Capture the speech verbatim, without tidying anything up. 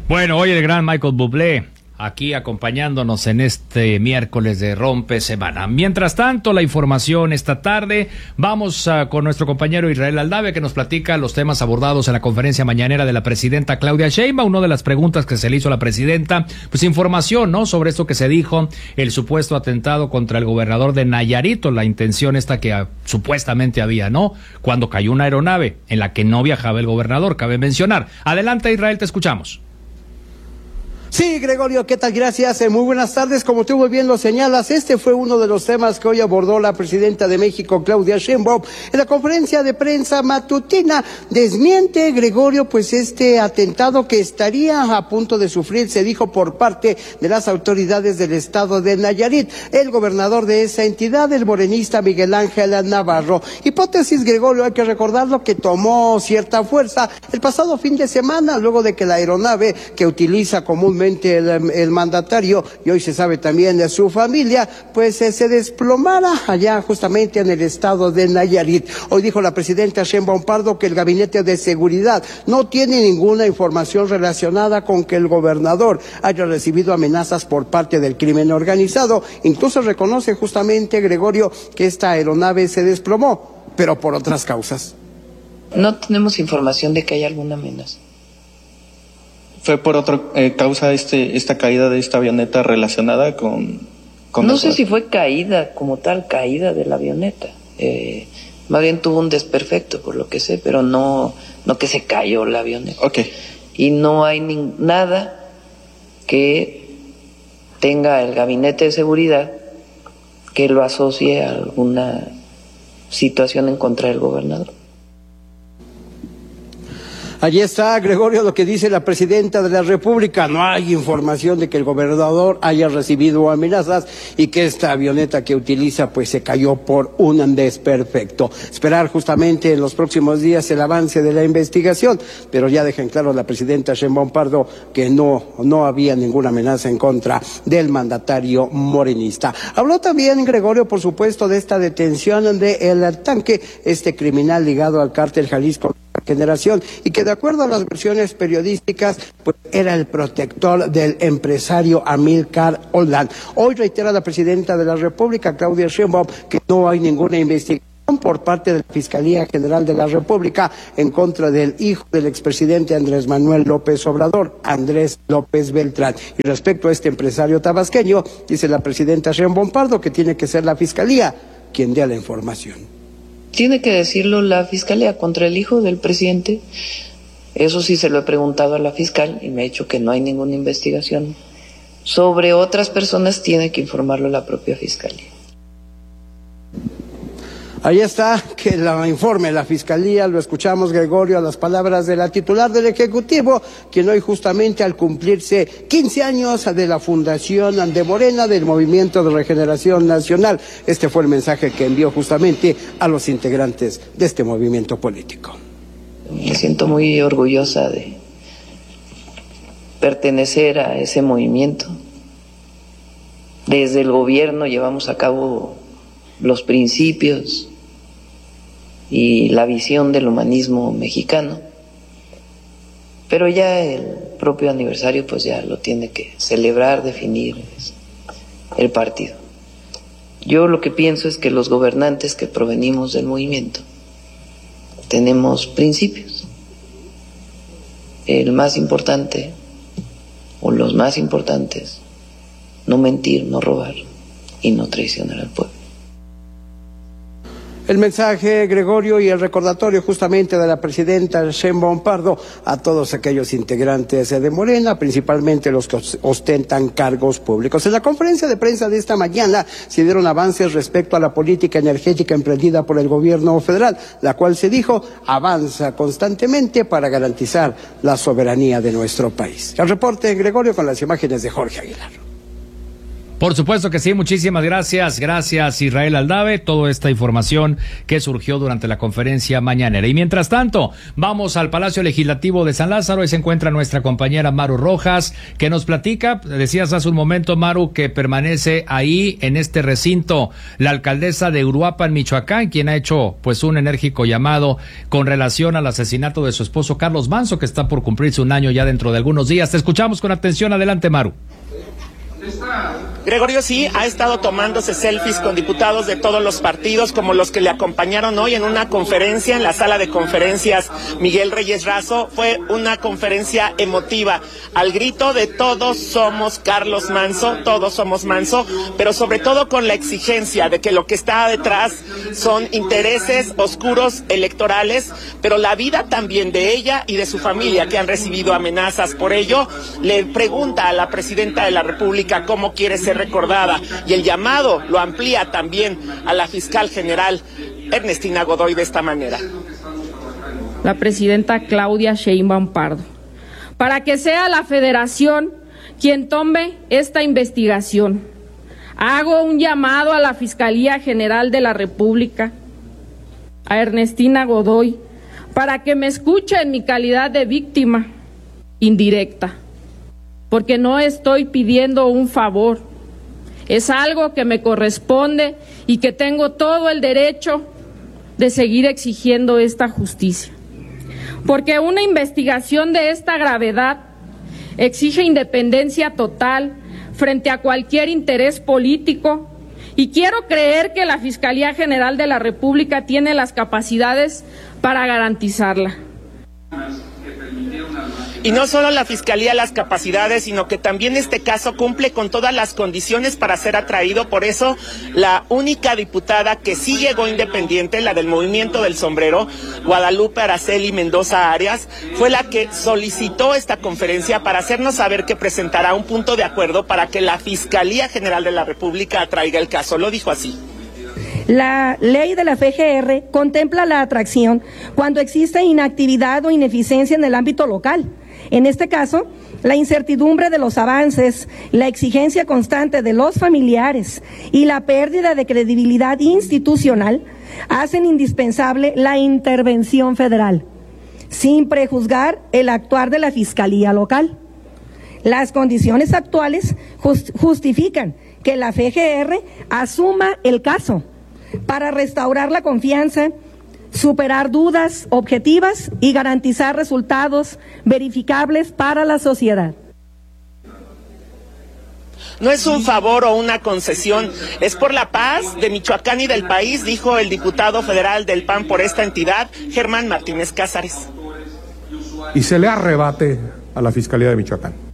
Bueno, hoy el gran Michael Bublé aquí acompañándonos en este miércoles de Rompe Semana. Mientras tanto, la información esta tarde, vamos uh, con nuestro compañero Israel Aldave, que nos platica los temas abordados en la conferencia mañanera de la presidenta Claudia Sheinbaum. Una de las preguntas que se le hizo a la presidenta, pues información, ¿no?, sobre esto que se dijo, el supuesto atentado contra el gobernador de Nayarit, la intención esta que uh, supuestamente había, ¿no?, cuando cayó una aeronave en la que no viajaba el gobernador, cabe mencionar. Adelante, Israel, te escuchamos. Sí, Gregorio, ¿qué tal? Gracias. Eh, muy buenas tardes. Como tú muy bien lo señalas, este fue uno de los temas que hoy abordó la presidenta de México, Claudia Sheinbaum, en la conferencia de prensa matutina. Desmiente, Gregorio, pues este atentado que estaría a punto de sufrir, se dijo por parte de las autoridades del estado de Nayarit, el gobernador de esa entidad, el morenista Miguel Ángel Navarro. Hipótesis, Gregorio, hay que recordarlo, que tomó cierta fuerza el pasado fin de semana, luego de que la aeronave que utiliza comúnmente El, el mandatario, y hoy se sabe también de su familia, pues eh, se desplomara allá justamente en el estado de Nayarit. Hoy dijo la presidenta Sheinbaum Pardo que el gabinete de seguridad no tiene ninguna información relacionada con que el gobernador haya recibido amenazas por parte del crimen organizado. Incluso reconoce justamente, Gregorio, que esta aeronave se desplomó, pero por otras causas. No tenemos información de que haya alguna amenaza. ¿Fue por otra eh, causa este esta caída de esta avioneta relacionada con...? con no sé si fue caída como tal, caída de la avioneta. Eh, más bien tuvo un desperfecto, por lo que sé, pero no, no que se cayó la avioneta. Okay. Y no hay ni, nada que tenga el gabinete de seguridad que lo asocie a alguna situación en contra del gobernador. Allí está, Gregorio, lo que dice la presidenta de la República. No hay información de que el gobernador haya recibido amenazas y que esta avioneta que utiliza pues se cayó por un desperfecto. Esperar justamente en los próximos días el avance de la investigación, pero ya deja en claro la presidenta Sheinbaum Pardo que no, no había ninguna amenaza en contra del mandatario morenista. Habló también, Gregorio, por supuesto, de esta detención de El Tanque, este criminal ligado al cártel Jalisco Generación, y que de acuerdo a las versiones periodísticas pues era el protector del empresario Amílcar Oldán. Hoy reitera la presidenta de la República, Claudia Sheinbaum, que no hay ninguna investigación por parte de la Fiscalía General de la República en contra del hijo del expresidente Andrés Manuel López Obrador, Andrés López Beltrán. Y respecto a este empresario tabasqueño, dice la presidenta Sheinbaum Pardo que tiene que ser la Fiscalía quien dé la información. Tiene que decirlo la fiscalía contra el hijo del presidente. Eso sí se lo he preguntado a la fiscal y me ha dicho que no hay ninguna investigación. Sobre otras personas tiene que informarlo la propia fiscalía. Ahí está, que la informe la Fiscalía, lo escuchamos, Gregorio, a las palabras de la titular del Ejecutivo, quien hoy justamente al cumplirse quince años de la fundación de Morena, del Movimiento de Regeneración Nacional, este fue el mensaje que envió justamente a los integrantes de este movimiento político. Me siento muy orgullosa de pertenecer a ese movimiento. Desde el gobierno llevamos a cabo los principios y la visión del humanismo mexicano, pero ya el propio aniversario pues ya lo tiene que celebrar, definir el partido. Yo lo que pienso es que los gobernantes que provenimos del movimiento tenemos principios. El más importante, o los más importantes, no mentir, no robar y no traicionar al pueblo. El mensaje, Gregorio, y el recordatorio justamente de la presidenta Sheinbaum Pardo a todos aquellos integrantes de Morena, principalmente los que ostentan cargos públicos. En la conferencia de prensa de esta mañana se dieron avances respecto a la política energética emprendida por el gobierno federal, la cual se dijo avanza constantemente para garantizar la soberanía de nuestro país. El reporte, Gregorio, con las imágenes de Jorge Aguilar. Por supuesto que sí, muchísimas gracias, gracias Israel Aldave, toda esta información que surgió durante la conferencia mañanera. Y mientras tanto, vamos al Palacio Legislativo de San Lázaro, ahí se encuentra nuestra compañera Maru Rojas, que nos platica, decías hace un momento, Maru, que permanece ahí en este recinto la alcaldesa de Uruapan, Michoacán, quien ha hecho pues un enérgico llamado con relación al asesinato de su esposo Carlos Manzo, que está por cumplirse un año ya dentro de algunos días. Te escuchamos con atención, adelante Maru. Gregorio, sí, ha estado tomándose selfies con diputados de todos los partidos, como los que le acompañaron hoy en una conferencia en la sala de conferencias Miguel Reyes Razo. Fue una conferencia emotiva, al grito de todos somos Carlos Manzo, todos somos Manzo, pero sobre todo con la exigencia de que lo que está detrás son intereses oscuros electorales, pero la vida también de ella y de su familia, que han recibido amenazas. Por ello, le pregunta a la presidenta de la República cómo quiere ser recordada, y el llamado lo amplía también a la fiscal general Ernestina Godoy de esta manera. La presidenta Claudia Sheinbaum Pardo, para que sea la Federación quien tome esta investigación. Hago un llamado a la Fiscalía General de la República, a Ernestina Godoy, para que me escuche en mi calidad de víctima indirecta, porque no estoy pidiendo un favor, es algo que me corresponde y que tengo todo el derecho de seguir exigiendo esta justicia. Porque una investigación de esta gravedad exige independencia total frente a cualquier interés político, y quiero creer que la Fiscalía General de la República tiene las capacidades para garantizarla. Y no solo la Fiscalía las capacidades, sino que también este caso cumple con todas las condiciones para ser atraído. Por eso, la única diputada que sí llegó independiente, la del Movimiento del Sombrero, Guadalupe Araceli Mendoza Arias, fue la que solicitó esta conferencia para hacernos saber que presentará un punto de acuerdo para que la Fiscalía General de la República atraiga el caso. Lo dijo así. La ley de la F G R contempla la atracción cuando existe inactividad o ineficiencia en el ámbito local. En este caso, la incertidumbre de los avances, la exigencia constante de los familiares y la pérdida de credibilidad institucional hacen indispensable la intervención federal, sin prejuzgar el actuar de la Fiscalía local. Las condiciones actuales justifican que la F G R asuma el caso para restaurar la confianza, superar dudas objetivas y garantizar resultados verificables para la sociedad. No es un favor o una concesión, es por la paz de Michoacán y del país, dijo el diputado federal del P A N por esta entidad, Germán Martínez Cázares. Y se le arrebate a la Fiscalía de Michoacán.